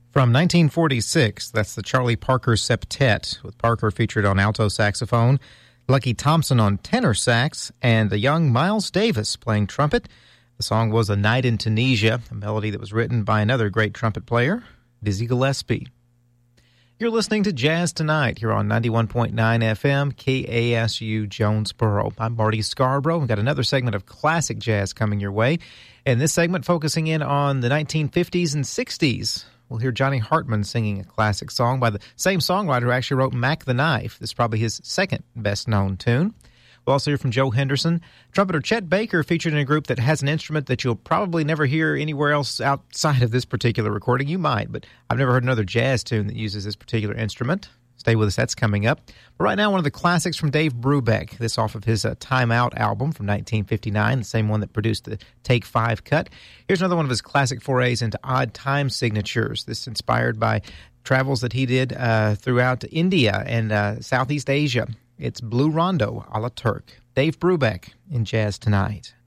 From 1946, that's the Charlie Parker Septet, with Parker featured on alto saxophone, Lucky Thompson on tenor sax, and the young Miles Davis playing trumpet. The song was A Night in Tunisia, a melody that was written by another great trumpet player, Dizzy Gillespie. You're listening to Jazz Tonight here on 91.9 FM, KASU Jonesboro. I'm Marty Scarborough. We've got another segment of classic jazz coming your way, and this segment focusing in on the 1950s and 60s. We'll hear Johnny Hartman singing a classic song by the same songwriter who actually wrote Mac the Knife. This is probably his second best-known tune. We'll also hear from Joe Henderson. Trumpeter Chet Baker featured in a group that has an instrument that you'll probably never hear anywhere else outside of this particular recording. You might, but I've never heard another jazz tune that uses this particular instrument. Stay with us, that's coming up. But right now, one of the classics from Dave Brubeck, this off of his Time Out album from 1959, the same one that produced the Take 5 cut. Here's another one of his classic forays into odd time signatures. This inspired by travels that he did throughout India and Southeast Asia. It's Blue Rondo a la Turk. Dave Brubeck in Jazz Tonight.